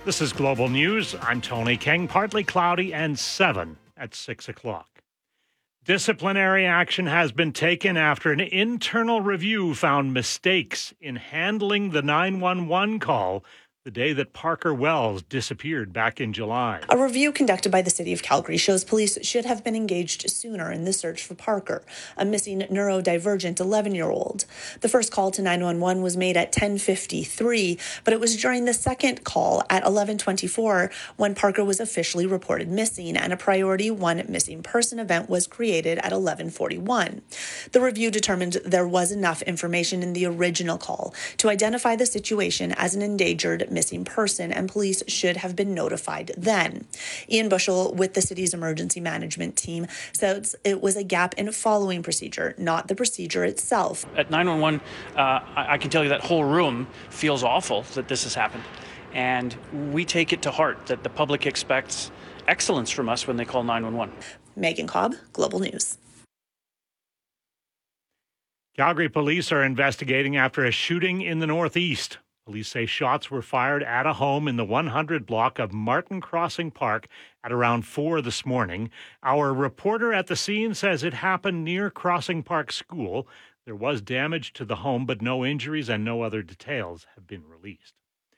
This is Global News. I'm Tony King. Partly cloudy and 7 at 6 o'clock. Disciplinary action has been taken after an internal review found mistakes in handling the 911 call the day that Parker Wells disappeared back in July. A review conducted by the City of Calgary shows police should have been engaged sooner in the search for Parker, a missing neurodivergent 11-year-old. The first call to 911 was made at 10:53, but it was during the second call at 11:24 when Parker was officially reported missing, and a Priority 1 missing person event was created at 11:41. The review determined there was enough information in the original call to identify the situation as an endangered missing person, and police should have been notified then. Ian Bushell with the city's emergency management team says it was a gap in following procedure, not the procedure itself. At 911, I can tell you that whole room feels awful that this has happened. And we take it to heart that the public expects excellence from us when they call 911. Megan Cobb, Global News. Calgary police are investigating after a shooting in the Northeast. Police say shots were fired at a home in the 100 block of Martin Crossing Park at around 4 this morning. Our reporter at the scene says it happened near Crossing Park School. There was damage to the home, but no injuries and no other details have been released.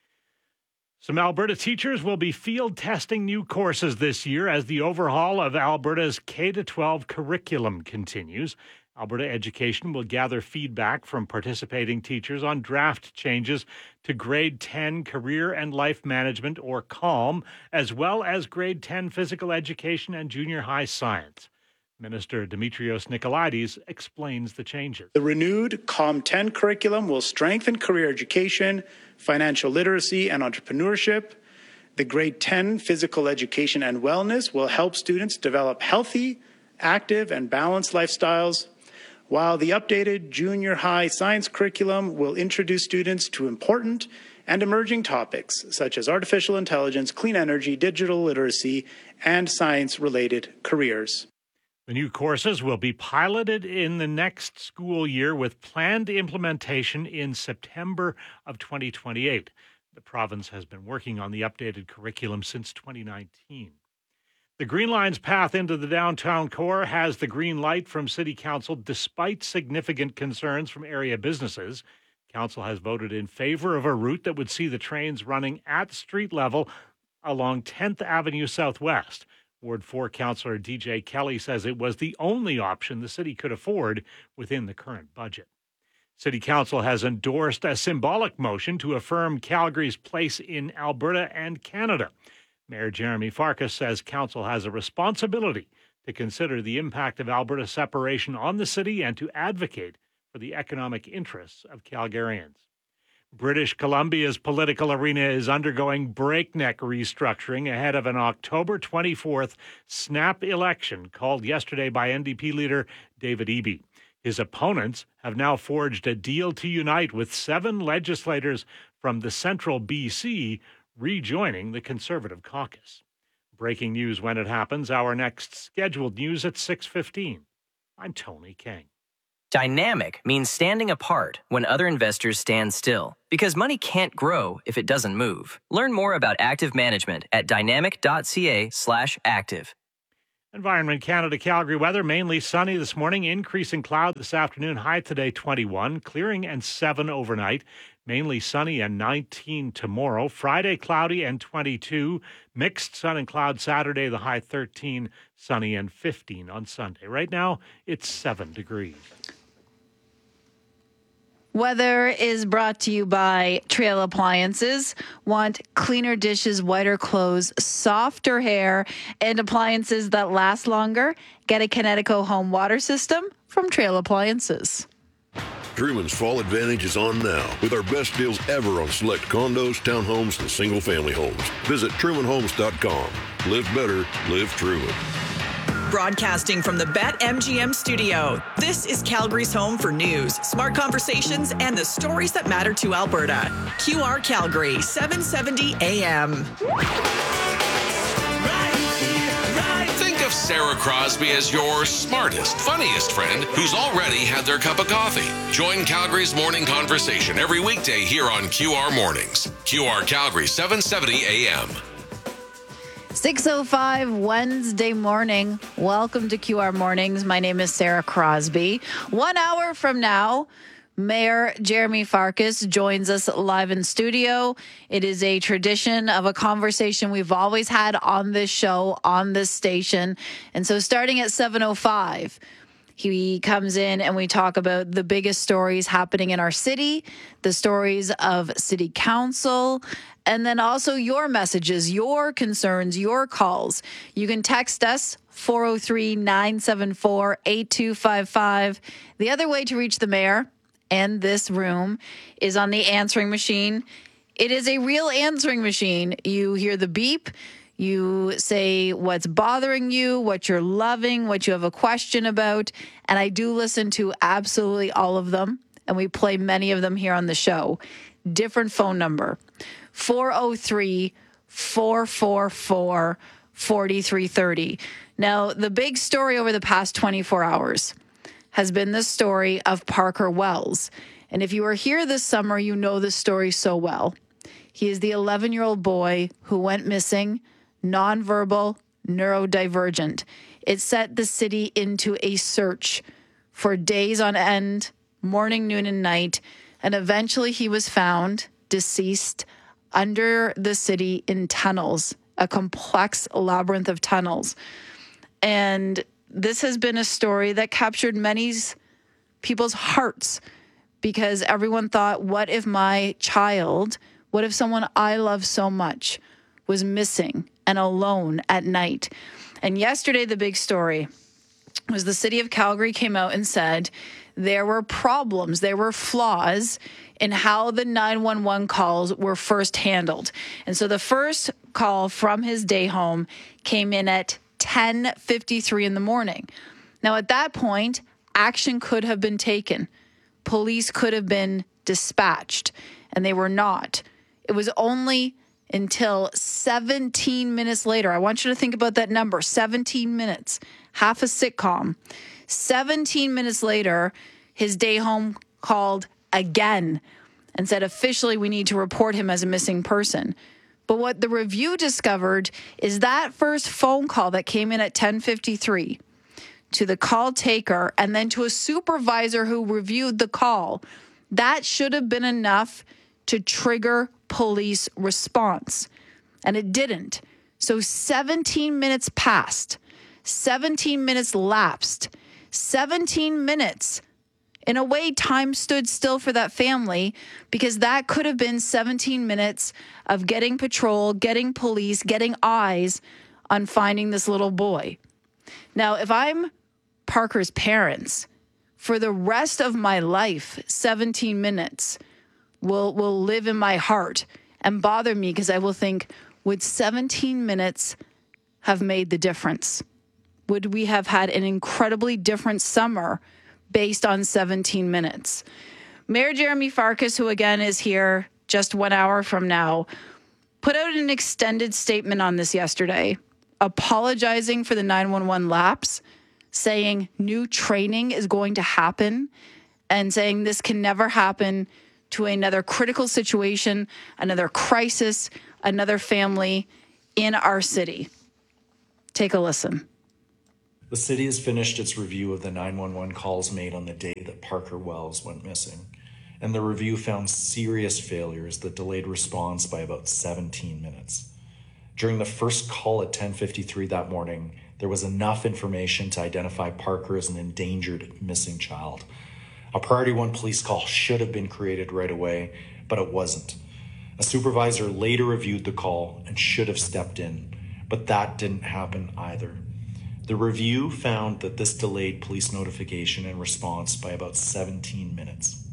Some Alberta teachers will be field testing new courses this year as the overhaul of Alberta's K-12 curriculum continues. Alberta Education will gather feedback from participating teachers on draft changes to Grade 10 Career and Life Management, or CALM, as well as Grade 10 Physical Education and Junior High Science. Minister Dimitrios Nicolaides explains the changes. The renewed CALM 10 curriculum will strengthen career education, financial literacy, and entrepreneurship. The Grade 10 Physical Education and Wellness will help students develop healthy, active, and balanced lifestyles, while the updated junior high science curriculum will introduce students to important and emerging topics such as artificial intelligence, clean energy, digital literacy, and science-related careers. The new courses will be piloted in the next school year with planned implementation in September of 2028. The province has been working on the updated curriculum since 2019. The Green Line's path into the downtown core has the green light from City Council despite significant concerns from area businesses. Council has voted in favor of a route that would see the trains running at street level along 10th Avenue Southwest. Ward 4 Councillor DJ Kelly says it was the only option the city could afford within the current budget. City Council has endorsed a symbolic motion to affirm Calgary's place in Alberta and Canada. Mayor Jeremy Farkas says Council has a responsibility to consider the impact of Alberta separation on the city and to advocate for the economic interests of Calgarians. British Columbia's political arena is undergoing breakneck restructuring ahead of an October 24th snap election called yesterday by NDP leader David Eby. His opponents have now forged a deal to unite with 7 legislators from the central BC rejoining the Conservative caucus. Breaking news when it happens. Our next scheduled news at 6:15. I'm Tony King. Dynamic means standing apart when other investors stand still, because money can't grow if it doesn't move. Learn more about active management at dynamic.ca/active. Environment Canada Calgary weather, mainly sunny this morning, increasing cloud this afternoon, high today 21, clearing and 7 overnight, mainly sunny and 19 tomorrow. Friday cloudy and 22, mixed sun and cloud Saturday, the high 13, sunny and 15 on Sunday. Right now it's 7 degrees. Weather is brought to you by Trail Appliances. Want cleaner dishes, whiter clothes, softer hair, and appliances that last longer? Get a Kinetico home water system from Trail Appliances. Truman's Fall Advantage is on now with our best deals ever on select condos, townhomes, and single-family homes. Visit TrumanHomes.com. Live better, live Truman. Broadcasting from the BetMGM studio, this is Calgary's home for news, smart conversations, and the stories that matter to Alberta. QR Calgary, 770 AM. Think of Sarah Crosby as your smartest, funniest friend who's already had their cup of coffee. Join Calgary's morning conversation every weekday here on QR Mornings. QR Calgary, 770 AM. 6:05 Wednesday morning. Welcome to QR Mornings. My name is Sarah Crosby. 1 hour from now, Mayor Jeremy Farkas joins us live in studio. It is a tradition of a conversation we've always had on this show, on this station. And so starting at 7:05, he comes in and we talk about the biggest stories happening in our city, the stories of city council, and then also your messages, your concerns, your calls. You can text us 403-974-8255. The other way to reach the mayor and this room is on the answering machine. It is a real answering machine. You hear the beep. You say what's bothering you, what you're loving, what you have a question about. And I do listen to absolutely all of them. And we play many of them here on the show. Different phone number, 403-444-4330. Now, the big story over the past 24 hours has been the story of Parker Wells. And if you were here this summer, you know this story so well. He is the 11-year-old boy who went missing, nonverbal, neurodivergent. It set the city into a search for days on end, morning, noon, and night. And eventually he was found deceased under the city in tunnels, a complex labyrinth of tunnels. And this has been a story that captured many people's hearts because everyone thought, what if my child, what if someone I love so much was missing and alone at night? And yesterday, the big story was the city of Calgary came out and said there were problems, there were flaws in how the 911 calls were first handled. And so the first call from his day home came in at 10:53 in the morning. Now, at that point, action could have been taken. Police could have been dispatched, and they were not. It was only until 17 minutes later. I want you to think about that number, 17 minutes, half a sitcom. 17 minutes later, his day home called again and said, officially, we need to report him as a missing person. But what the review discovered is that first phone call that came in at 10:53 to the call taker and then to a supervisor who reviewed the call, that should have been enough to trigger police response. And it didn't. So 17 minutes passed. 17 minutes lapsed. 17 minutes. In a way, time stood still for that family because that could have been 17 minutes of getting patrol, getting police, getting eyes on finding this little boy. Now, if I'm Parker's parents, for the rest of my life, 17 minutes will live in my heart and bother me because I will think, would 17 minutes have made the difference? Would we have had an incredibly different summer based on 17 minutes? Mayor Jeremy Farkas, who again is here just 1 hour from now, put out an extended statement on this yesterday, apologizing for the 911 lapse, saying new training is going to happen, and saying this can never happen to another critical situation, another crisis, another family in our city. Take a listen. The city has finished its review of the 911 calls made on the day that Parker Wells went missing, and the review found serious failures that delayed response by about 17 minutes. During the first call at 10:53 that morning, there was enough information to identify Parker as an endangered missing child. A Priority 1 police call should have been created right away, but it wasn't. A supervisor later reviewed the call and should have stepped in, but that didn't happen either. The review found that this delayed police notification and response by about 17 minutes.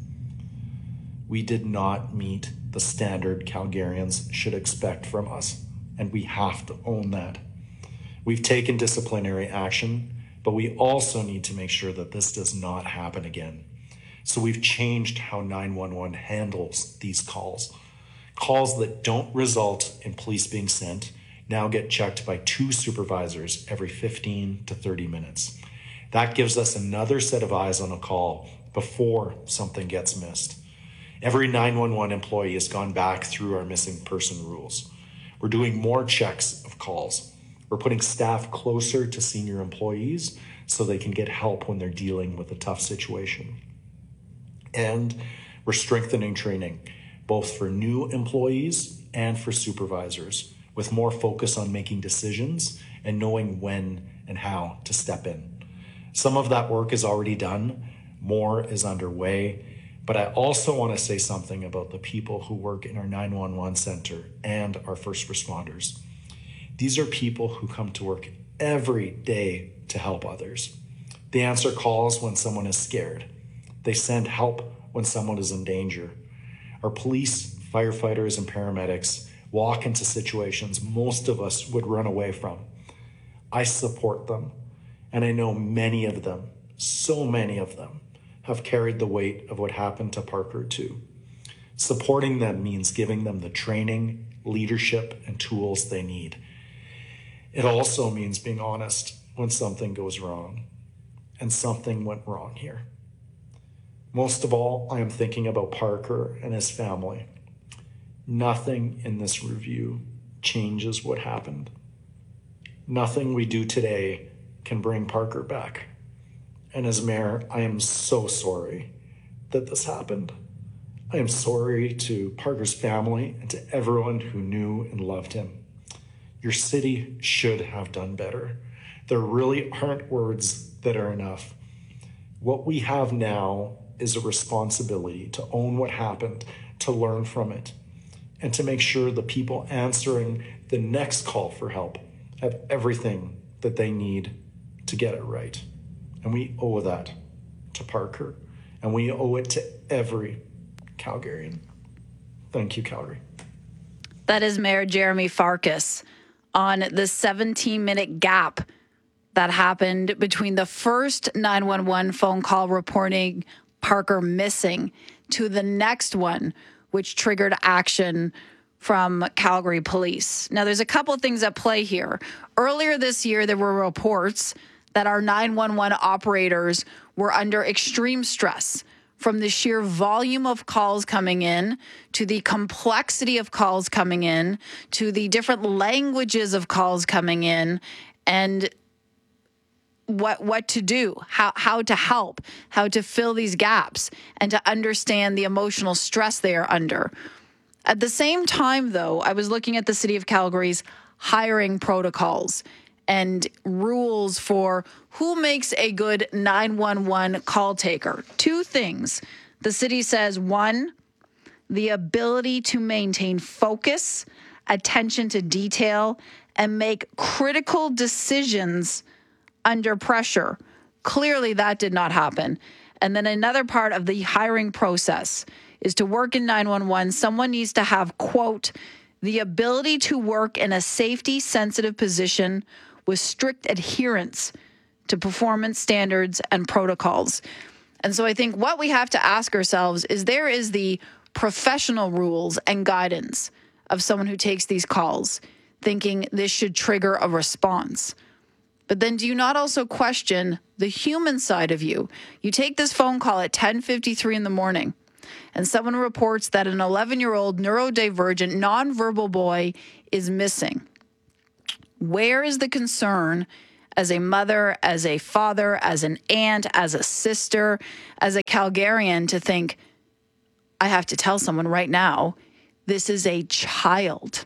We did not meet the standard Calgarians should expect from us, and we have to own that. We've taken disciplinary action, but we also need to make sure that this does not happen again. So we've changed how 911 handles these calls. Calls that don't result in police being sent now get checked by 2 supervisors every 15 to 30 minutes. That gives us another set of eyes on a call before something gets missed. Every 911 employee has gone back through our missing person rules. We're doing more checks of calls. We're putting staff closer to senior employees so they can get help when they're dealing with a tough situation. And we're strengthening training, both for new employees and for supervisors, with more focus on making decisions and knowing when and how to step in. Some of that work is already done, more is underway, but I also want to say something about the people who work in our 911 center and our first responders. These are people who come to work every day to help others. They answer calls when someone is scared. They send help when someone is in danger. Our police, firefighters, and paramedics walk into situations most of us would run away from. I support them, and I know many of them, so many of them, have carried the weight of what happened to Parker too. Supporting them means giving them the training, leadership, and tools they need. It also means being honest when something goes wrong, and something went wrong here. Most of all, I am thinking about Parker and his family. Nothing in this review changes what happened. Nothing we do today can bring Parker back. And as mayor, I am so sorry that this happened. I am sorry to Parker's family and to everyone who knew and loved him. Your city should have done better. There really aren't words that are enough. What we have now is a responsibility to own what happened, to learn from it, and to make sure the people answering the next call for help have everything that they need to get it right. And we owe that to Parker, and we owe it to every Calgarian. Thank you, Calgary. That is Mayor Jeremy Farkas on the 17-minute gap that happened between the first 911 phone call reporting Parker missing to the next one, which triggered action from Calgary police. Now, there's a couple of things at play here. Earlier this year, there were reports that our 911 operators were under extreme stress from the sheer volume of calls coming in, to the complexity of calls coming in, to the different languages of calls coming in, and what to do, how to help, how to fill these gaps, and to understand the emotional stress they are under. At the same time, though, I was looking at the City of Calgary's hiring protocols and rules for who makes a good 911 call taker. 2 things. The city says, 1, the ability to maintain focus, attention to detail, and make critical decisions under pressure. Clearly, that did not happen. And then another part of the hiring process is to work in 911. Someone needs to have, quote, the ability to work in a safety-sensitive position with strict adherence to performance standards and protocols. And so I think what we have to ask ourselves is there is the professional rules and guidance of someone who takes these calls, thinking this should trigger a response. But then do you not also question the human side of you? You take this phone call at 10:53 in the morning, and someone reports that an 11-year-old neurodivergent, nonverbal boy is missing. Where is the concern as a mother, as a father, as an aunt, as a sister, as a Calgarian to think, I have to tell someone right now, this is a child.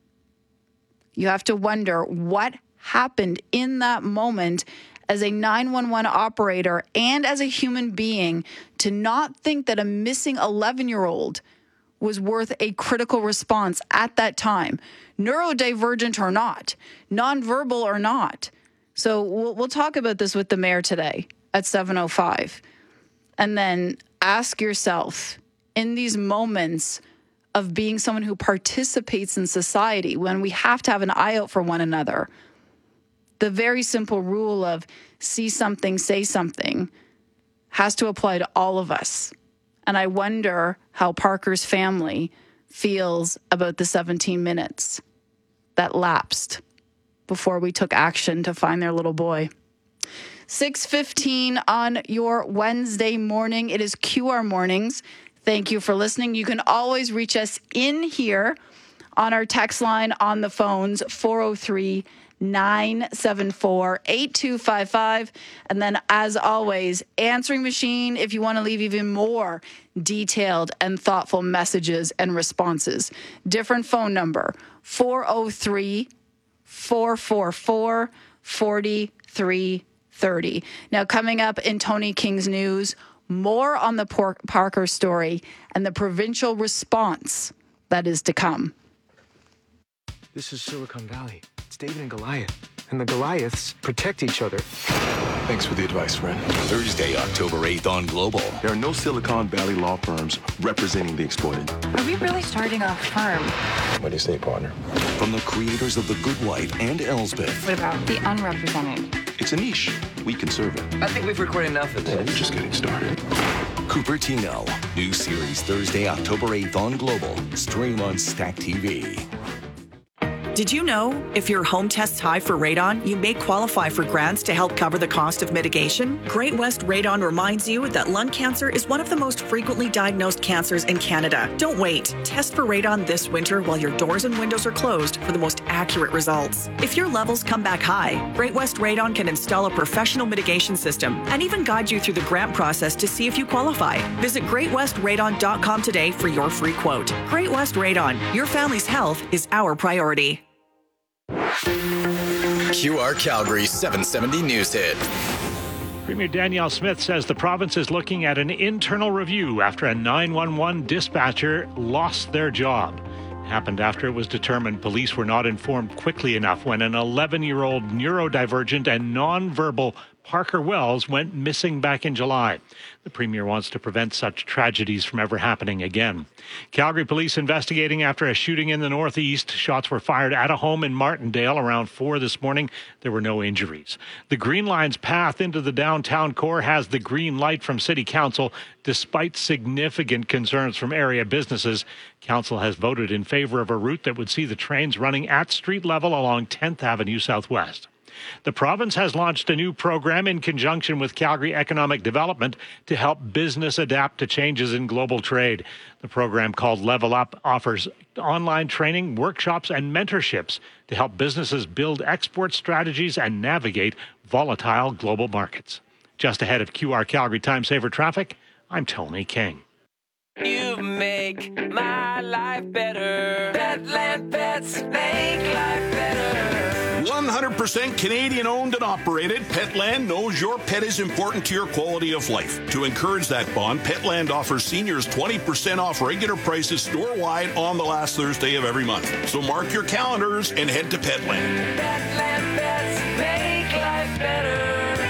You have to wonder what happened in that moment as a 911 operator and as a human being to not think that a missing 11-year-old was worth a critical response at that time, neurodivergent or not, nonverbal or not. So we'll talk about this with the mayor today at 7:05. And then ask yourself, in these moments of being someone who participates in society, when we have to have an eye out for one another, the very simple rule of see something, say something has to apply to all of us. And I wonder how Parker's family feels about the 17 minutes. that lapsed before we took action to find their little boy. 6:15 on your Wednesday morning. It is QR Mornings. Thank you for listening. You can always reach us in here on our text line on the phones, 403-974-8255. And then, as always, answering machine if you want to leave even more detailed and thoughtful messages and responses. Different phone number, 403-444-4330. Now, coming up in Tony King's news, more on the Parker story and the provincial response that is to come. This is Silicon Valley. It's David and Goliath. And the Goliaths protect each other. Thanks for the advice, friend. Thursday, October 8th on Global. There are no Silicon Valley law firms representing the exploited. Are we really starting a firm? What do you say, partner? From the creators of The Good Wife and Elsbeth. What about the unrepresented? It's a niche. We can serve it. I think we've recorded enough of this. We're just getting started. Cupertino. New series Thursday, October 8th on Global. Stream on Stack TV. Did you know if your home tests high for radon, you may qualify for grants to help cover the cost of mitigation? Great West Radon reminds you that lung cancer is one of the most frequently diagnosed cancers in Canada. Don't wait. Test for radon this winter while your doors and windows are closed for the most accurate results. If your levels come back high, Great West Radon can install a professional mitigation system and even guide you through the grant process to see if you qualify. Visit greatwestradon.com today for your free quote. Great West Radon. Your family's health is our priority. QR Calgary 770 News Hit. Premier Danielle Smith says the province is looking at an internal review after a 911 dispatcher lost their job. It happened after it was determined police were not informed quickly enough when an 11-year-old neurodivergent and nonverbal Parker Wells went missing back in July. The Premier wants to prevent such tragedies from ever happening again. Calgary police investigating after a shooting in the northeast. Shots were fired at a home in Martindale around 4 this morning. There were no injuries. The Green Line's path into the downtown core has the green light from City Council. Despite significant concerns from area businesses, Council has voted in favor of a route that would see the trains running at street level along 10th Avenue Southwest. The province has launched a new program in conjunction with Calgary Economic Development to help business adapt to changes in global trade. The program, called Level Up, offers online training, workshops, and mentorships to help businesses build export strategies and navigate volatile global markets. Just ahead of QR Calgary Time Saver Traffic, I'm Tony King. You make my life better. Petland Pets make life better. 100% Canadian owned and operated, Petland knows your pet is important to your quality of life. To encourage that bond, Petland offers seniors 20% off regular prices store-wide on the last Thursday of every month. So mark your calendars and head to Petland. Petland Pets make life better.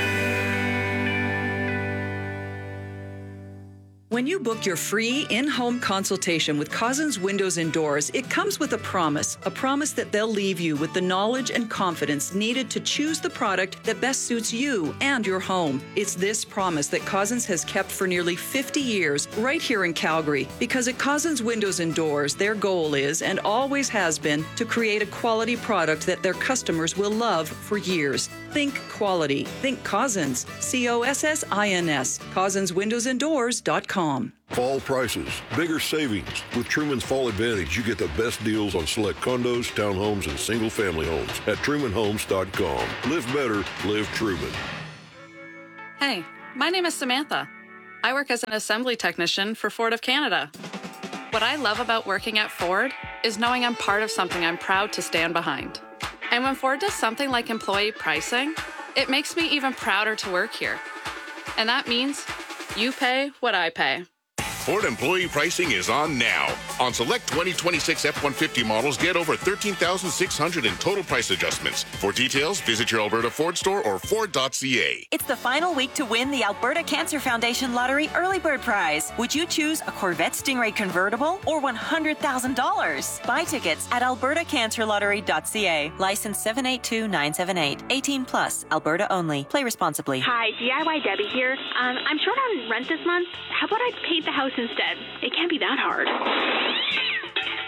When you book your free in-home consultation with Cousins Windows and Doors, it comes with a promise that they'll leave you with the knowledge and confidence needed to choose the product that best suits you and your home. It's this promise that Cousins has kept for nearly 50 years right here in Calgary, because at Cousins Windows and Doors, their goal is, and always has been, to create a quality product that their customers will love for years. Think quality. Think Cousins. COSSINS. CousinsWindowsandDoors.com. Fall prices, bigger savings. With Truman's Fall Advantage, you get the best deals on select condos, townhomes, and single-family homes at TrumanHomes.com. Live better, live Truman. Hey, my name is Samantha. I work as an assembly technician for Ford of Canada. What I love about working at Ford is knowing I'm part of something I'm proud to stand behind. And when Ford does something like employee pricing, it makes me even prouder to work here. And that means you pay what I pay. Ford employee pricing is on now. On select 2026 F-150 models, get over $13,600 in total price adjustments. For details, visit your Alberta Ford store or Ford.ca. It's the final week to win the Alberta Cancer Foundation Lottery Early Bird Prize. Would you choose a Corvette Stingray convertible or $100,000? Buy tickets at albertacancerlottery.ca. License 782978. 18 plus. Alberta only. Play responsibly. Hi, DIY Debbie here. I'm short on rent this month. How about I paint the house instead? It can't be that hard.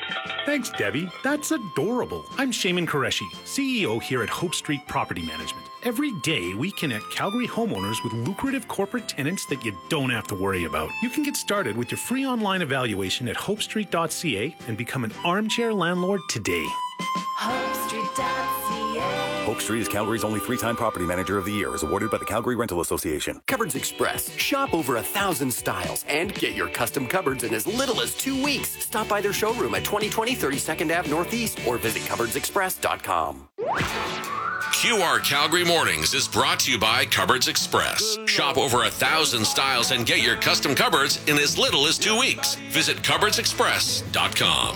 Thanks, Debbie. That's adorable. I'm Shaman Qureshi, CEO here at Hope Street Property Management. Every day, we connect Calgary homeowners with lucrative corporate tenants that you don't have to worry about. You can get started with your free online evaluation at hopestreet.ca and become an armchair landlord today. HopeStreet.ca. Hope Street is Calgary's only 3-time Property Manager of the Year, is awarded by the Calgary Rental Association. Cupboards Express. Shop over 1,000 styles and get your custom cupboards in as little as 2 weeks. Stop by their showroom at 2020 32nd Ave Northeast or visit cupboardsexpress.com. QR Calgary Mornings is brought to you by Cupboards Express. Shop over 1,000 styles and get your custom cupboards in as little as 2 weeks. Visit cupboardsexpress.com.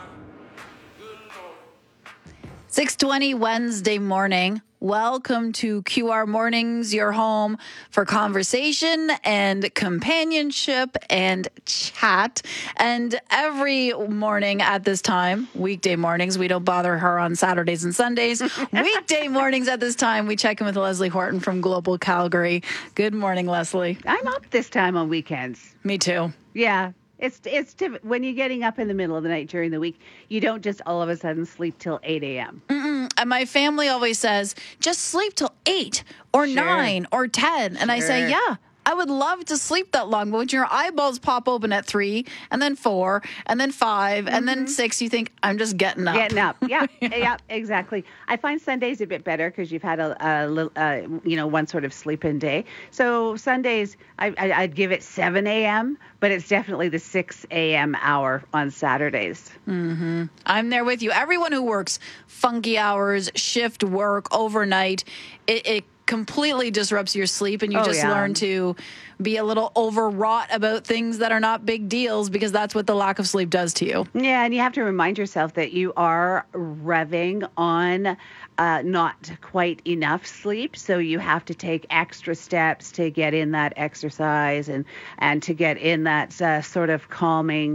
6:20 Wednesday morning. Welcome to QR Mornings, your home for conversation and companionship and chat. And every morning at this time, weekday mornings, we don't bother her on Saturdays and Sundays. Weekday mornings at this time, we check in with Leslie Horton from Global Calgary. Good morning, Leslie. I'm up this time on weekends. Me too. Yeah. It's when you're getting up in the middle of the night during the week, you don't just all of a sudden sleep till 8 a.m. And my family always says, just sleep till 8 or 9 or 10. And I say, yeah, I would love to sleep that long. But when your eyeballs pop open at 3 and then 4 and then 5 and then 6, you think, I'm just getting up. Getting up. Yeah, yeah, exactly. I find Sundays a bit better because you've had a little, one sort of sleep-in day. So Sundays, I'd give it 7 a.m., but it's definitely the 6 a.m. hour on Saturdays. Mm-hmm. I'm there with you. Everyone who works funky hours, shift work, overnight, it completely disrupts your sleep, and you learn to be a little overwrought about things that are not big deals because that's what the lack of sleep does to you. Yeah, and you have to remind yourself that you are revving on not quite enough sleep, so you have to take extra steps to get in that exercise and to get in that sort of calming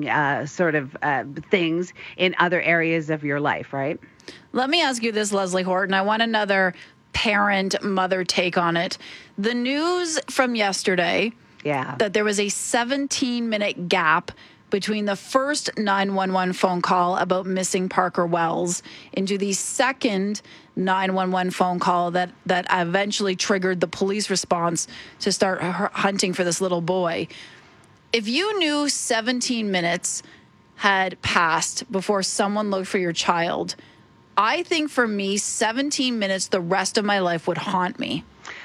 things in other areas of your life, right? Let me ask you this, Leslie Horton. I want another parent, mother take on it. The news from yesterday that there was a 17-minute gap between the first 911 phone call about missing Parker Wells into the second 911 phone call that eventually triggered the police response to start hunting for this little boy. If you knew 17 minutes had passed before someone looked for your child, I think for me, 17 minutes, the rest of my life would haunt me.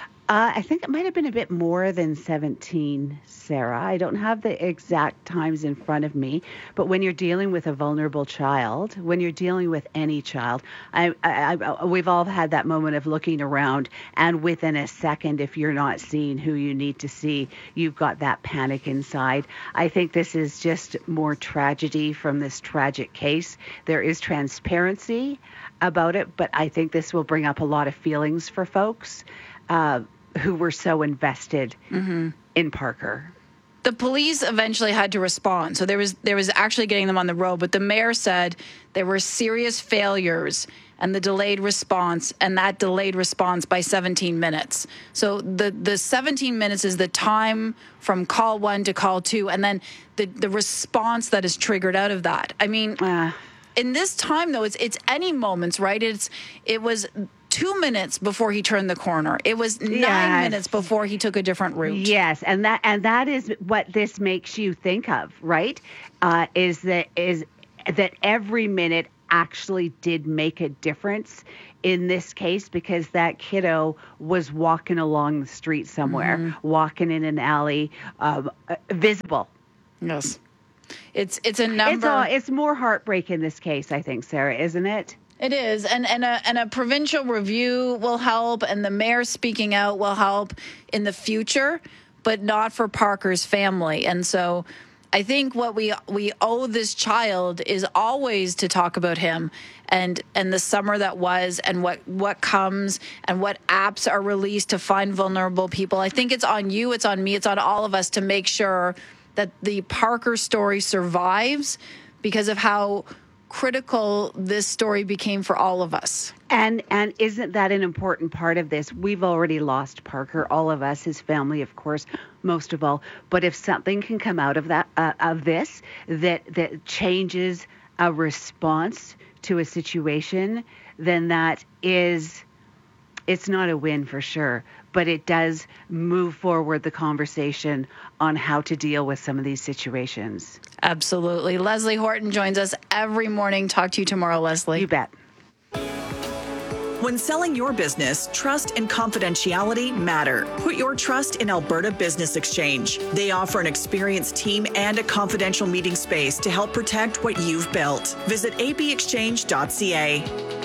I think it might have been a bit more than 17, Sarah. I don't have the exact times in front of me, but when you're dealing with a vulnerable child, when you're dealing with any child, we've all had that moment of looking around, and within a second, if you're not seeing who you need to see, you've got that panic inside. I think this is just more tragedy from this tragic case. There is transparency about it, but I think this will bring up a lot of feelings for folks who were so invested in Parker. The police eventually had to respond. So there was actually getting them on the road, but the mayor said there were serious failures and the delayed response, and that delayed response by 17 minutes. So the 17 minutes is the time from call 1 to call 2, and then the response that is triggered out of that. I mean, in this time though, it's any moments, right? It was 2 minutes before he turned the corner. It was 9 minutes before he took a different route. Yes, and that is what this makes you think of, right? Is that every minute actually did make a difference in this case, because that kiddo was walking along the street somewhere, walking in an alley, visible. Yes. It's a number. It's more heartbreak in this case, I think, Sarah, isn't it? It is, and a provincial review will help, and the mayor speaking out will help in the future, but not for Parker's family. And so I think what we owe this child is always to talk about him and the summer that was, and what comes, and what apps are released to find vulnerable people. I think it's on you, it's on me, it's on all of us to make sure that the Parker story survives because of how critical this story became for all of us. And isn't that an important part of this? We've already lost Parker, all of us, his family, of course, most of all. But if something can come out of that, of this, that changes a response to a situation, then it's not a win for sure, but it does move forward the conversation on how to deal with some of these situations. Absolutely. Leslie Horton joins us every morning. Talk to you tomorrow, Leslie. You bet. When selling your business, trust and confidentiality matter. Put your trust in Alberta Business Exchange. They offer an experienced team and a confidential meeting space to help protect what you've built. Visit abexchange.ca.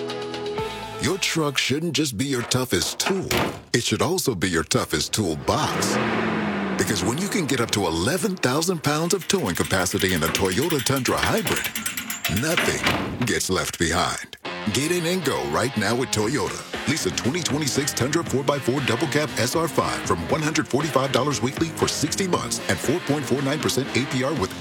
Your truck shouldn't just be your toughest tool. It should also be your toughest toolbox. Because when you can get up to 11,000 pounds of towing capacity in a Toyota Tundra Hybrid, nothing gets left behind. Get in and go right now with Toyota. Lease a 2026 Tundra 4x4 Double Cab SR5 from $145 weekly for 60 months at 4.49% APR with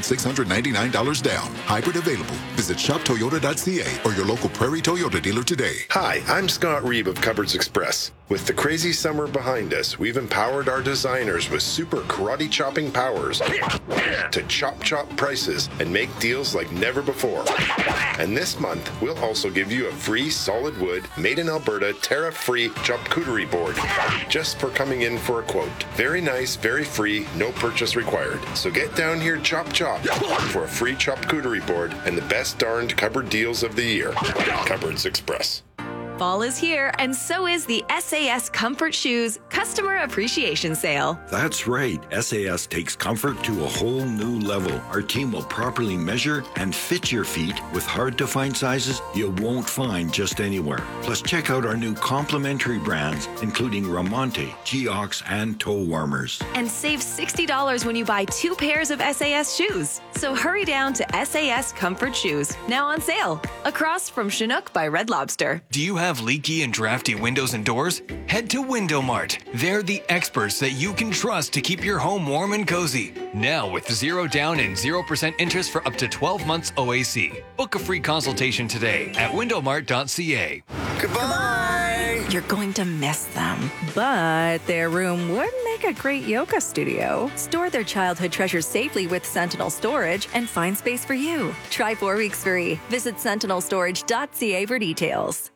$8,699 down. Hybrid available. Visit shoptoyota.ca or your local Prairie Toyota dealer today. Hi, I'm Scott Reeb of Cupboards Express. With the crazy summer behind us, we've empowered our designers with super karate chopping powers to chop prices and make deals like never before. And this month, we'll also give you a free solid wood, made in Alberta, tariff-free charcuterie board just for coming in for a quote. Very nice, very free, no purchase required. So get down here, chop for a free charcuterie board and the best darned cupboard deals of the year. Cupboards Express. Fall is here, and so is the SAS Comfort Shoes Customer Appreciation Sale. That's right. SAS takes comfort to a whole new level. Our team will properly measure and fit your feet with hard-to-find sizes you won't find just anywhere. Plus, check out our new complimentary brands, including Ramonte, Geox, and toe warmers. And save $60 when you buy 2 pairs of SAS shoes. So hurry down to SAS Comfort Shoes, now on sale, across from Chinook by Red Lobster. Do you have leaky and drafty windows and doors? Head to Window Mart. They're the experts that you can trust to keep your home warm and cozy. Now with 0 down and 0% interest for up to 12 months OAC. Book a free consultation today at windowmart.ca. Goodbye! You're going to miss them, but their room would make a great yoga studio. Store their childhood treasures safely with Sentinel Storage and find space for you. Try 4 weeks free. Visit sentinelstorage.ca for details.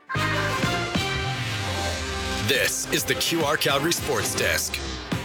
This is the QR Calgary Sports Desk.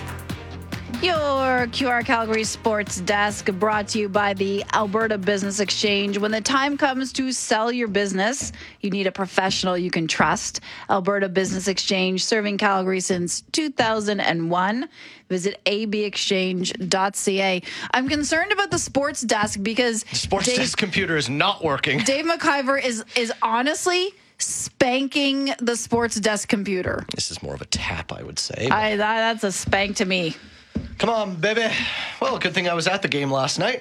Your QR Calgary Sports Desk brought to you by the Alberta Business Exchange. When the time comes to sell your business, you need a professional you can trust. Alberta Business Exchange, serving Calgary since 2001. Visit abexchange.ca. I'm concerned about the sports desk because the sports desk computer is not working. Dave McIver is honestly spanking the sports desk computer. This is more of a tap, I would say. That's a spank to me. Come on, baby. Well, good thing I was at the game last night.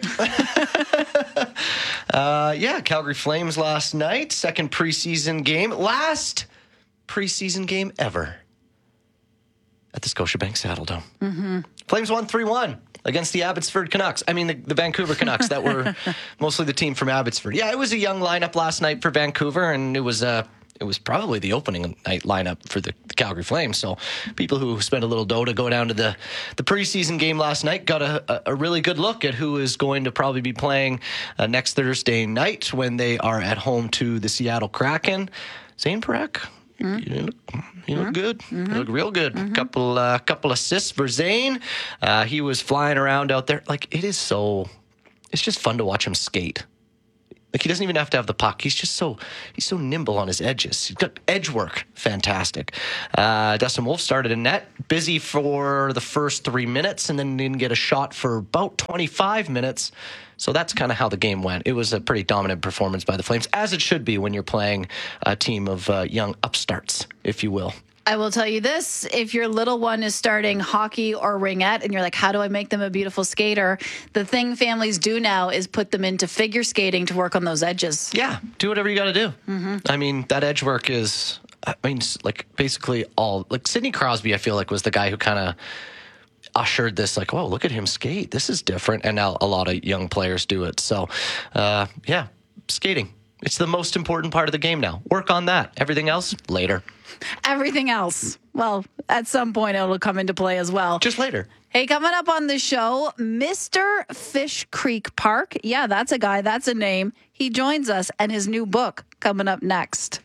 Calgary Flames last night. Second preseason game. Last preseason game ever at the Scotiabank Saddledome. Mm-hmm. Flames won 3-1 against the Abbotsford Canucks. I mean, the Vancouver Canucks that were mostly the team from Abbotsford. Yeah, it was a young lineup last night for Vancouver, and it was probably the opening night lineup for the Calgary Flames. So people who spent a little dough to go down to the preseason game last night got a really good look at who is going to probably be playing next Thursday night when they are at home to the Seattle Kraken. Zane Parekh, you look good. Mm-hmm. You look real good. Mm-hmm. Couple assists for Zane. He was flying around out there. Like, it's just fun to watch him skate. Like, he doesn't even have to have the puck. He's so nimble on his edges. He's got edge work. Fantastic. Dustin Wolf started in net, busy for the first 3 minutes, and then didn't get a shot for about 25 minutes. So that's kind of how the game went. It was a pretty dominant performance by the Flames, as it should be when you're playing a team of young upstarts, if you will. I will tell you this, if your little one is starting hockey or ringette and you're like, how do I make them a beautiful skater? The thing families do now is put them into figure skating to work on those edges. Yeah, do whatever you got to do. Mm-hmm. I mean, that edge work is, basically all, like Sidney Crosby, I feel like was the guy who kind of ushered this, like, whoa, look at him skate. This is different. And now a lot of young players do it. So, skating It's the most important part of the game now. Work on that. Everything else, later. Everything else, well, at some point it'll come into play as well. Just later. Hey, coming up on the show, Mr. Fish Creek Park. Yeah, that's a guy. That's a name. He joins us, and his new book coming up next.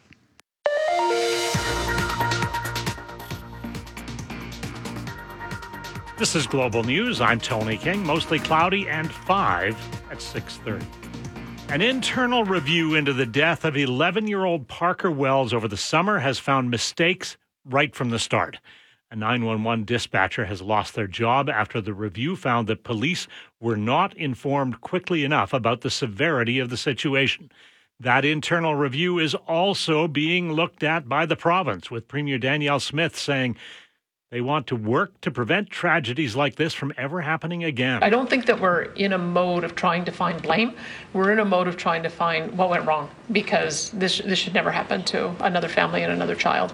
This is Global News. I'm Tony King. Mostly cloudy and 5 at 6:30. An internal review into the death of 11-year-old Parker Wells over the summer has found mistakes right from the start. A 911 dispatcher has lost their job after the review found that police were not informed quickly enough about the severity of the situation. That internal review is also being looked at by the province, with Premier Danielle Smith saying they want to work to prevent tragedies like this from ever happening again. I don't think that we're in a mode of trying to find blame. We're in a mode of trying to find what went wrong, because this should never happen to another family and another child.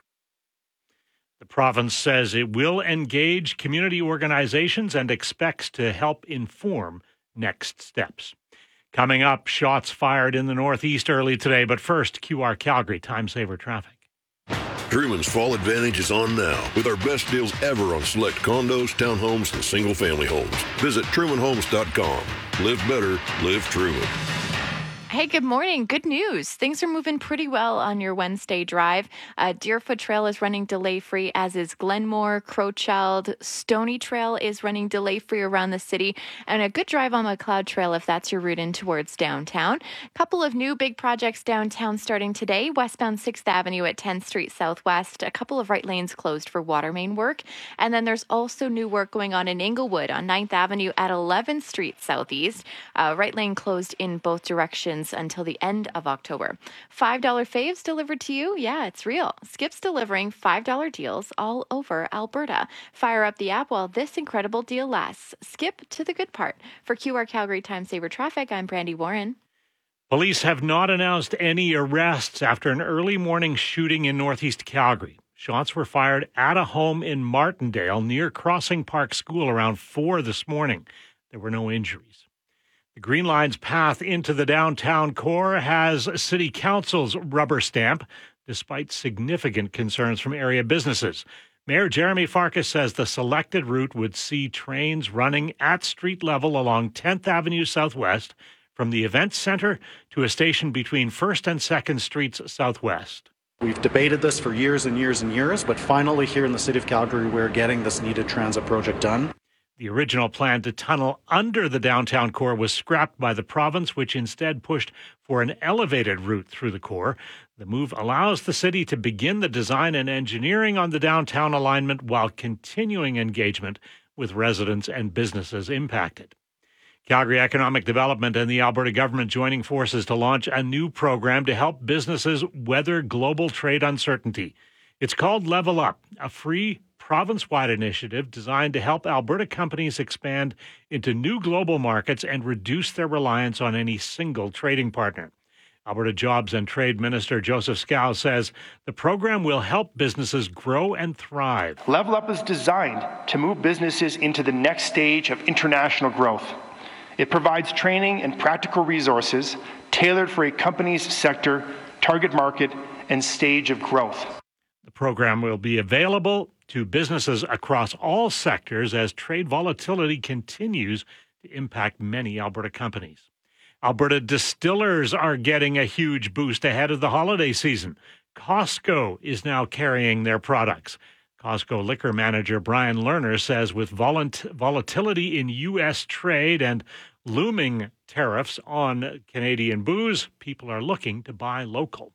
The province says it will engage community organizations and expects to help inform next steps. Coming up, shots fired in the Northeast early today. But first, QR Calgary Time Saver Traffic. Truman's Fall Advantage is on now with our best deals ever on select condos, townhomes, and single-family homes. Visit TrumanHomes.com. Live better, live Truman. Hey, good morning. Good news. Things are moving pretty well on your Wednesday drive. Deerfoot Trail is running delay-free, as is Glenmore, Crowchild. Stony Trail is running delay-free around the city, and a good drive on McLeod Trail if that's your route in towards downtown. A couple of new big projects downtown starting today. Westbound 6th Avenue at 10th Street Southwest. A couple of right lanes closed for water main work. And then there's also new work going on in Inglewood on 9th Avenue at 11th Street Southeast. Right lane closed in both directions until the end of October. $5 faves delivered to you? Yeah, it's real. Skip's delivering $5 deals all over Alberta. Fire up the app while this incredible deal lasts. Skip to the good part. For QR Calgary Time Saver Traffic, I'm Brandy Warren. Police have not announced any arrests after an early morning shooting in Northeast Calgary. Shots were fired at a home in Martindale near Crossing Park School around 4 this morning. There were no injuries. The Green Line's path into the downtown core has City Council's rubber stamp, despite significant concerns from area businesses. Mayor Jeremy Farkas says the selected route would see trains running at street level along 10th Avenue Southwest from the event center to a station between 1st and 2nd Streets Southwest. We've debated this for years and years and years, but finally here in the city of Calgary, we're getting this needed transit project done. The original plan to tunnel under the downtown core was scrapped by the province, which instead pushed for an elevated route through the core. The move allows the city to begin the design and engineering on the downtown alignment while continuing engagement with residents and businesses impacted. Calgary Economic Development and the Alberta government joining forces to launch a new program to help businesses weather global trade uncertainty. It's called Level Up, a free province-wide initiative designed to help Alberta companies expand into new global markets and reduce their reliance on any single trading partner. Alberta Jobs and Trade Minister Joseph Scow says the program will help businesses grow and thrive. Level Up is designed to move businesses into the next stage of international growth. It provides training and practical resources tailored for a company's sector, target market, and stage of growth. The program will be available to businesses across all sectors as trade volatility continues to impact many Alberta companies. Alberta distillers are getting a huge boost ahead of the holiday season. Costco is now carrying their products. Costco liquor manager Brian Lerner says with volatility in U.S. trade and looming tariffs on Canadian booze, people are looking to buy local.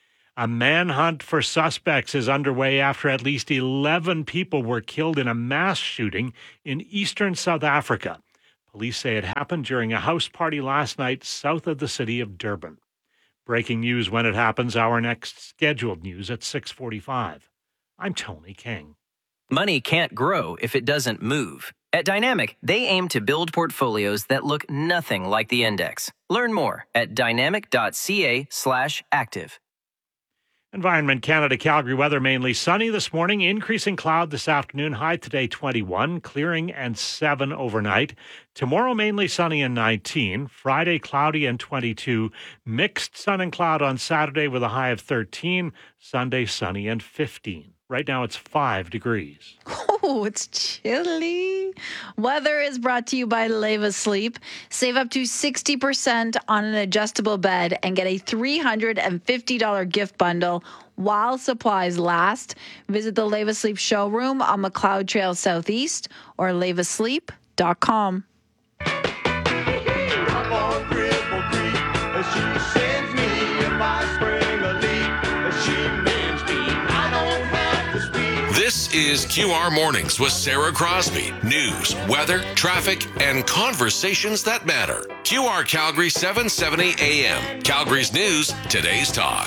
A manhunt for suspects is underway after at least 11 people were killed in a mass shooting in eastern South Africa. Police say it happened during a house party last night south of the city of Durban. Breaking news when it happens, our next scheduled news at 6:45. I'm Tony King. Money can't grow if it doesn't move. At Dynamic, they aim to build portfolios that look nothing like the index. Learn more at dynamic.ca/active. Environment Canada Calgary weather mainly sunny this morning, increasing cloud this afternoon, high today 21, clearing and 7 overnight. Tomorrow mainly sunny and 19, Friday cloudy and 22, mixed sun and cloud on Saturday with a high of 13, Sunday sunny and 15. Right now it's 5 degrees. Oh, it's chilly. Weather is brought to you by Leva Sleep. Save up to 60% on an adjustable bed and get a $350 gift bundle while supplies last. Visit the Leva Sleep showroom on McLeod Trail Southeast or levasleep.com. This is QR Mornings with Sarah Crosby. News, weather, traffic, and conversations that matter. QR Calgary 770 AM. Calgary's news, today's talk.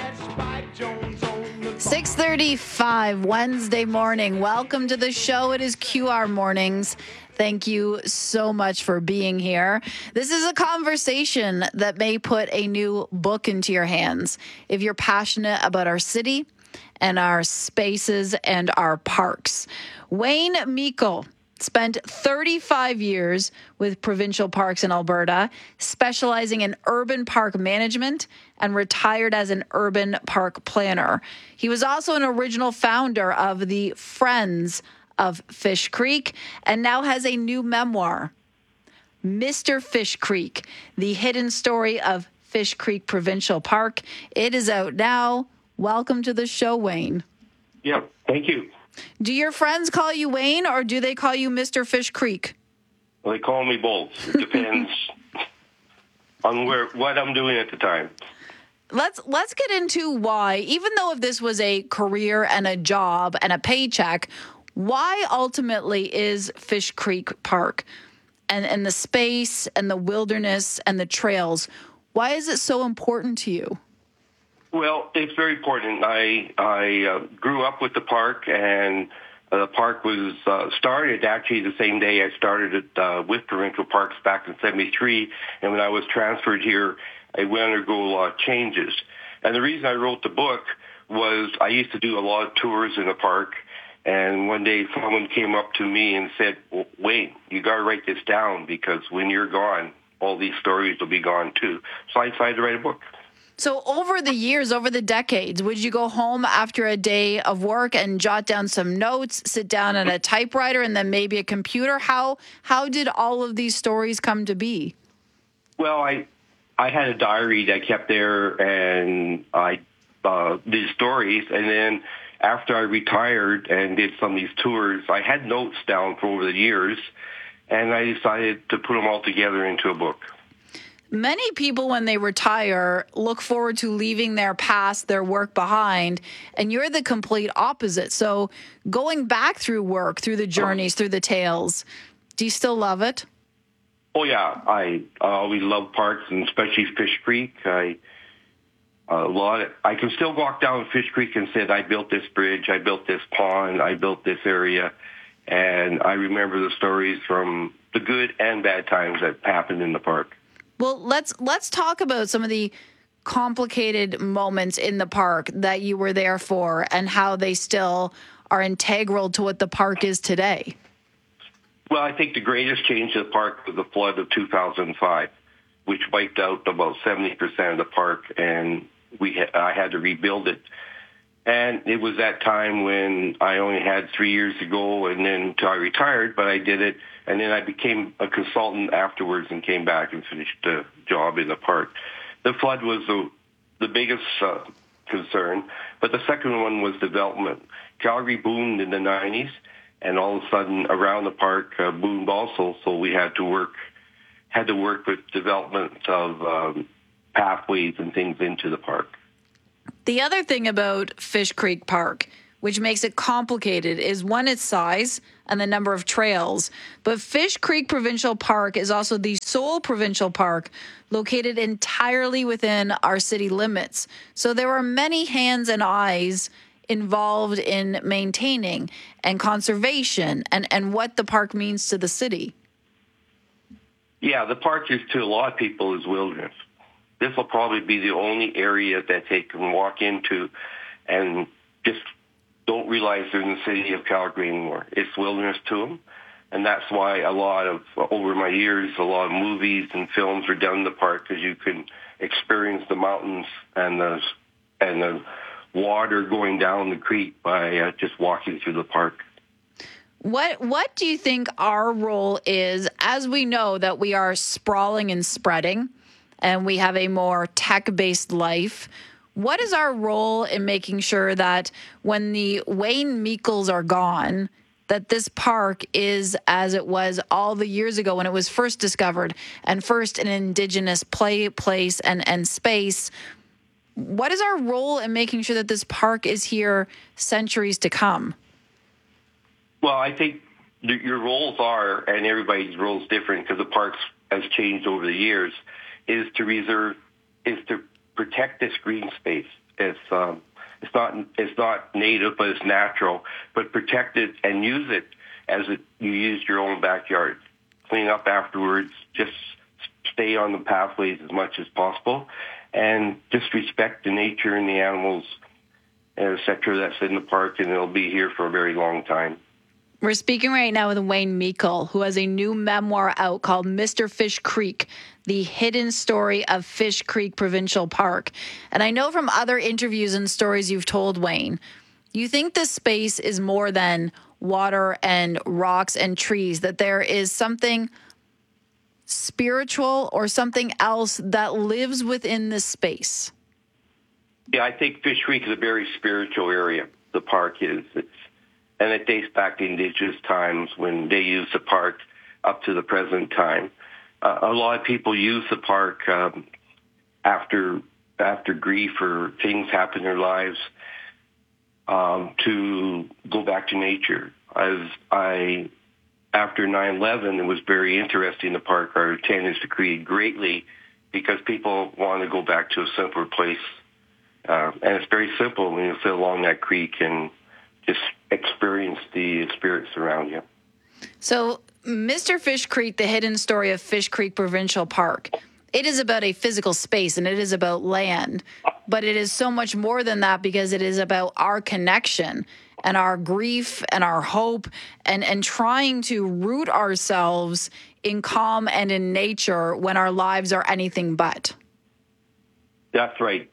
6:35 Wednesday morning. Welcome to the show. It is QR Mornings. Thank you so much for being here. This is a conversation that may put a new book into your hands. If you're passionate about our city and our spaces and our parks. Wayne Meikle spent 35 years with Provincial Parks in Alberta, specializing in urban park management, and retired as an urban park planner. He was also an original founder of the Friends of Fish Creek and now has a new memoir, Mr. Fish Creek, the hidden story of Fish Creek Provincial Park. It is out now. Welcome to the show, Wayne. Yeah, thank you. Do your friends call you Wayne or do they call you Mr. Fish Creek? Well, they call me both. It depends on what I'm doing at the time. Let's get into why, even though if this was a career and a job and a paycheck, why ultimately is Fish Creek Park and the space and the wilderness and the trails, why is it so important to you? Well, it's very important. I grew up with the park, and the park was started actually the same day I started it with Provincial Parks back in '73. And when I was transferred here, I went undergo a lot of changes. And the reason I wrote the book was I used to do a lot of tours in the park. And one day someone came up to me and said, well, Wayne, you got to write this down because when you're gone, all these stories will be gone too. So I decided to write a book. So over the years, over the decades, would you go home after a day of work and jot down some notes, sit down at a typewriter and then maybe a computer? How did all of these stories come to be? Well, I had a diary that I kept there, and I did stories. And then after I retired and did some of these tours, I had notes down for over the years, and I decided to put them all together into a book. Many people, when they retire, look forward to leaving their past, their work behind, and you're the complete opposite. So going back through work, through the journeys, through the tales, do you still love it? Oh, yeah. I always love parks, and especially Fish Creek. I can still walk down Fish Creek and say, I built this bridge, I built this pond, I built this area, and I remember the stories from the good and bad times that happened in the park. Well, let's talk about some of the complicated moments in the park that you were there for and how they still are integral to what the park is today. Well, I think the greatest change to the park was the flood of 2005, which wiped out about 70% of the park, and I had to rebuild it. And it was that time when I only had 3 years to go, and then until I retired, but I did it. And then I became a consultant afterwards and came back and finished the job in the park. The flood was the biggest concern, but the second one was development. Calgary boomed in the 90s, and all of a sudden around the park boomed also, so we had to work with development of pathways and things into the park. The other thing about Fish Creek Park, which makes it complicated, is one, its size and the number of trails. But Fish Creek Provincial Park is also the sole provincial park located entirely within our city limits. So there are many hands and eyes involved in maintaining and conservation and what the park means to the city. Yeah, the park is to a lot of people is wilderness. this will probably be the only area that they can walk into and just don't realize they're in the city of Calgary anymore. It's wilderness to them. And that's why over my years, a lot of movies and films are done in the park, because you can experience the mountains and the water going down the creek by just walking through the park. What do you think our role is, as we know that we are sprawling and spreading and we have a more tech-based life? What is our role in making sure that when the Wayne Meikles are gone, that this park is as it was all the years ago when it was first discovered and first an Indigenous place and space? What is our role in making sure that this park is here centuries to come? Well, I think your roles are, and everybody's role is different because the park has changed over the years, is to protect this green space. It's not native, but it's natural. But protect it and use it as you use your own backyard. Clean up afterwards. Just stay on the pathways as much as possible, and just respect the nature and the animals, et cetera, that's in the park, and it'll be here for a very long time. We're speaking right now with Wayne Meikle, who has a new memoir out called Mr. Fish Creek, The Hidden Story of Fish Creek Provincial Park. And I know from other interviews and stories you've told, Wayne, you think this space is more than water and rocks and trees, that there is something spiritual or something else that lives within this space. Yeah, I think Fish Creek is a very spiritual area. The park is. And it dates back to Indigenous times when they used the park up to the present time. A lot of people use the park after grief or things happen in their lives to go back to nature. After 9/11, it was very interesting. The park, our attendance decreased greatly because people want to go back to a simpler place. And it's very simple when you sit along that creek and just experience the spirits around you. So, Mr. Fish Creek, The Hidden Story of Fish Creek Provincial Park, it is about a physical space and it is about land, but it is so much more than that because it is about our connection and our grief and our hope and trying to root ourselves in calm and in nature when our lives are anything but. That's right.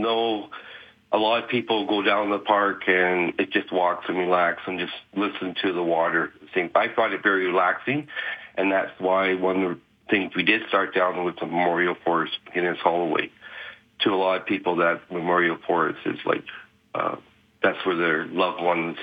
A lot of people go down the park and it just walks and relax and just listen to the water. I find it very relaxing, and that's why one of the things we did start down with the Memorial Forest in its Holloway. To a lot of people, that Memorial Forest is like that's where their loved ones'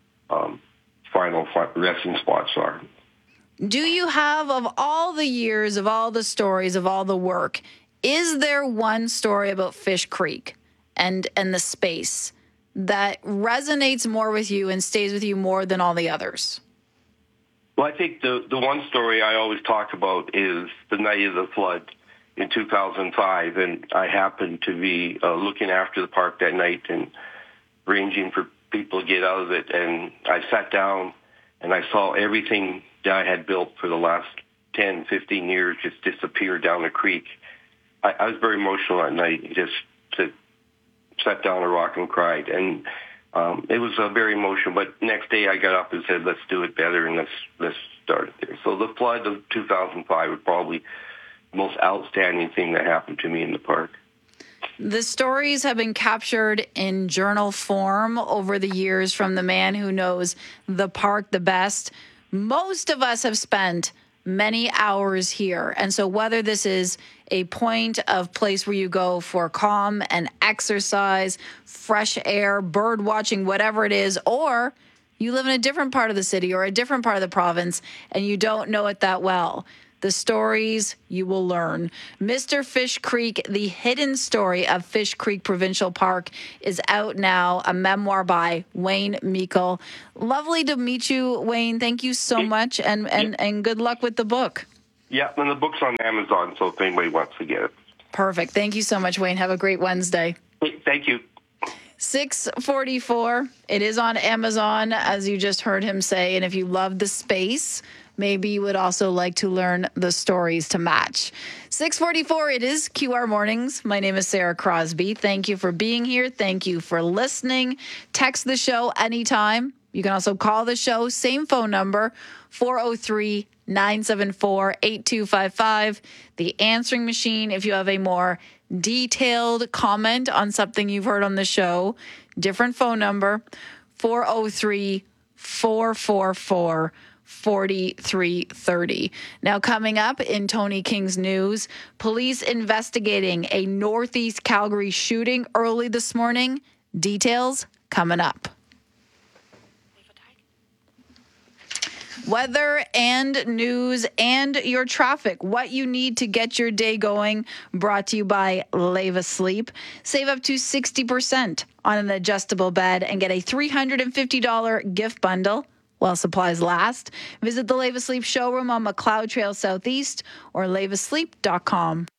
final resting spots are. Do you have, of all the years, of all the stories, of all the work, is there one story about Fish Creek and the space that resonates more with you and stays with you more than all the others? Well, I think the one story I always talk about is the night of the flood in 2005, and I happened to be looking after the park that night and arranging for people to get out of it, and I sat down and I saw everything that I had built for the last 10, 15 years just disappear down the creek. I was very emotional that night, just to sat down on a rock and cried, and it was very emotional. But next day I got up and said, let's do it better, and let's start it there. So the flood of 2005 was probably the most outstanding thing that happened to me in the park. The stories have been captured in journal form over the years from the man who knows the park the best. Most of us have spent many hours here. And so whether this is a place where you go for calm and exercise, fresh air, bird watching, whatever it is, or you live in a different part of the city or a different part of the province and you don't know it that well, the stories you will learn. Mr. Fish Creek, The Hidden Story of Fish Creek Provincial Park is out now, a memoir by Wayne Meikle. Lovely to meet you, Wayne. Thank you so much, and good luck with the book. Yeah, and the book's on Amazon, so if anybody wants to get it. Perfect. Thank you so much, Wayne. Have a great Wednesday. Thank you. 6:44. It is on Amazon, as you just heard him say. And if you love the space, maybe you would also like to learn the stories to match. 6:44, it is QR Mornings. My name is Sarah Crosby. Thank you for being here. Thank you for listening. Text the show anytime. You can also call the show, same phone number, 403-974-8255. The answering machine, if you have a more detailed comment on something you've heard on the show, different phone number, 403-444-4330. Now, coming up in Tony King's news, police investigating a Northeast Calgary shooting early this morning. Details coming up. Weather and news and your traffic. What you need to get your day going. Brought to you by Leva Sleep. Save up to 60% on an adjustable bed and get a $350 gift bundle while supplies last. Visit the Leva Sleep showroom on McLeod Trail Southeast or levasleep.com.